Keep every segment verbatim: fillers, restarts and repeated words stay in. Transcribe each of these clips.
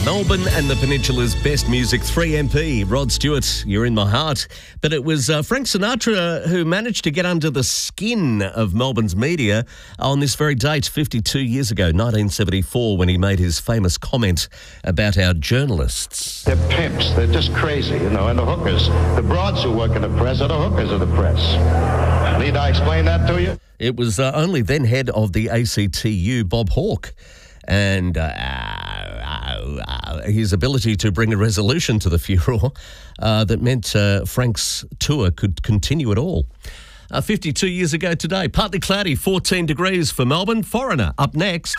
Melbourne and the Peninsula's best music, three M P. Rod Stewart, you're in my heart. But it was uh, Frank Sinatra who managed to get under the skin of Melbourne's media on this very date, fifty-two years ago, nineteen seventy-four, when he made his famous comment about our journalists. They're pimps. They're just crazy, you know, and the hookers. The broads who work in the press are the hookers of the press. Need I explain that to you? It was uh, only then head of the A C T U, Bob Hawke, and uh, uh, uh, his ability to bring a resolution to the furor uh, that meant uh, Frank's tour could continue at all. Uh, fifty-two years ago today, partly cloudy, fourteen degrees for Melbourne. Foreigner up next.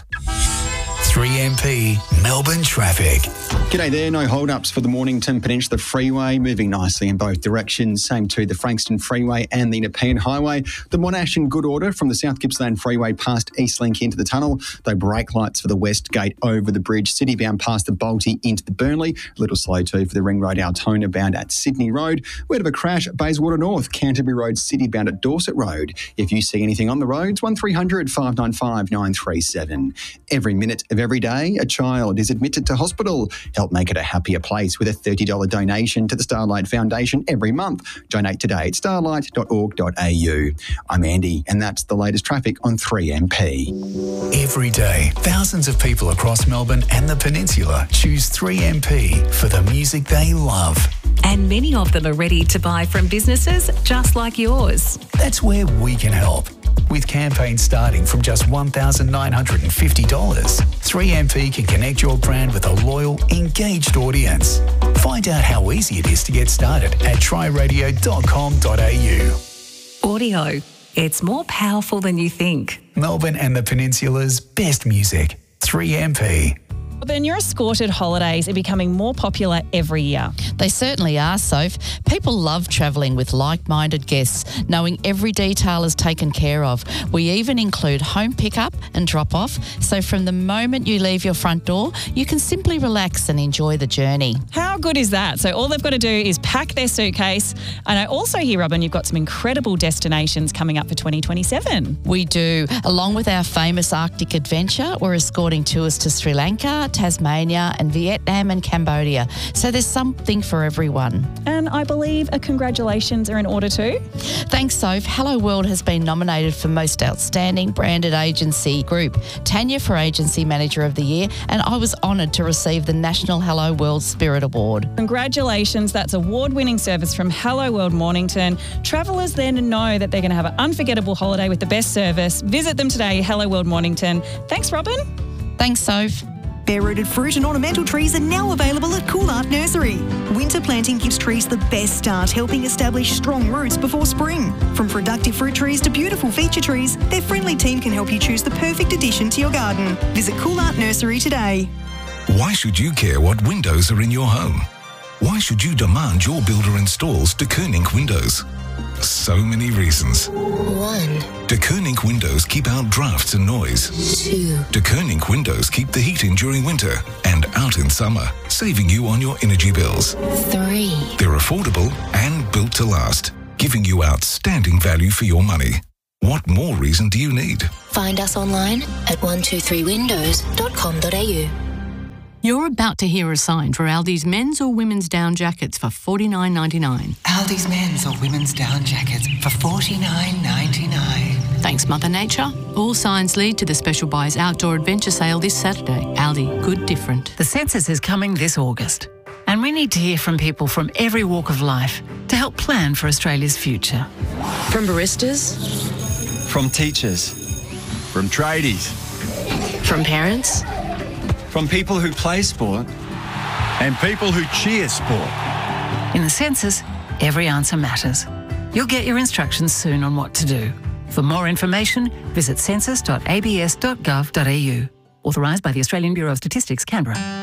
three M P Melbourne traffic. G'day there, no hold-ups for the Mornington Peninsula Freeway, moving nicely in both directions. Same to the Frankston Freeway and the Nepean Highway. The Monash in good order from the South Gippsland Freeway past Eastlink into the tunnel, though brake lights for the West Gate over the bridge, city-bound past the Balti into the Burnley. A little slow too for the Ring Road Altona bound at Sydney Road. We had a crash at Bayswater North, Canterbury Road city-bound at Dorset Road. If you see anything on the roads, one three hundred five nine five nine three seven. Every minute of every day, a child is admitted to hospital. Help make it a happier place with a thirty dollars donation to the Starlight Foundation every month. Donate today at starlight dot org dot a u. I'm Andy, and that's the latest traffic on three M P. Every day, thousands of people across Melbourne and the Peninsula choose three M P for the music they love. And many of them are ready to buy from businesses just like yours. That's where we can help. With campaigns starting from just one thousand nine hundred fifty dollars, three M P can connect your brand with a loyal, engaged audience. Find out how easy it is to get started at try radio dot com dot a u. Audio. It's more powerful than you think. Melbourne and the Peninsula's best music. three M P. Then your escorted holidays are becoming more popular every year. They certainly are, Soph. People love travelling with like-minded guests, knowing every detail is taken care of. We even include home pickup and drop-off, so from the moment you leave your front door, you can simply relax and enjoy the journey. How good is that? So all they've got to do is pack their suitcase. And I also hear, Robin, you've got some incredible destinations coming up for twenty twenty-seven. We do. Along with our famous Arctic adventure, we're escorting tours to Sri Lanka, Tasmania and Vietnam and Cambodia. So there's something for everyone. And I believe a congratulations are in order too. Thanks, Soph. Hello World has been nominated for Most Outstanding Branded Agency Group, Tanya for Agency Manager of the Year, and I was honoured to receive the National Hello World Spirit Award. Congratulations. That's award-winning service from Hello World Mornington. Travellers then know that they're going to have an unforgettable holiday with the best service. Visit them today, Hello World Mornington. Thanks, Robin. Thanks, Soph. Bare-rooted fruit and ornamental trees are now available at Cool Art Nursery. Winter planting gives trees the best start, helping establish strong roots before spring. From productive fruit trees to beautiful feature trees, their friendly team can help you choose the perfect addition to your garden. Visit Cool Art Nursery today. Why should you care what windows are in your home? Why should you demand your builder installs De Koning windows? So many reasons. One. De Koning windows keep out drafts and noise. Two. De Koning windows keep the heat in during winter and out in summer, saving you on your energy bills. Three. They're affordable and built to last, giving you outstanding value for your money. What more reason do you need? Find us online at one two three windows dot com dot a u. You're about to hear a sign for Aldi's men's or women's down jackets for forty-nine ninety-nine. Aldi's men's or women's down jackets for forty-nine ninety-nine. Thanks, Mother Nature. All signs lead to the Special Buys Outdoor Adventure Sale this Saturday. Aldi, good different. The census is coming this August, and we need to hear from people from every walk of life to help plan for Australia's future. From baristas, from teachers, from tradies, from parents, from people who play sport and people who cheer sport. In the census, every answer matters. You'll get your instructions soon on what to do. For more information, visit census dot a b s dot gov dot a u. Authorised by the Australian Bureau of Statistics, Canberra.